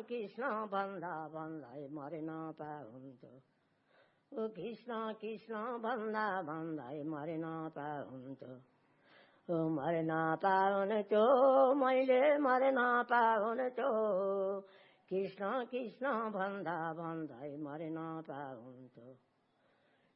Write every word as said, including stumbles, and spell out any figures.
कृष्ण भन्दा भन्दै मरेन पाउँथ्यो कृष्ण कृष्ण भन्दा भन्दै मरेन पाउँथ्यो मरेन पाउँथ्यो मैले मरेन पाउँथ्यो कृष्ण कृष्ण भन्दा भन्दै मरेन पाउँथ्यो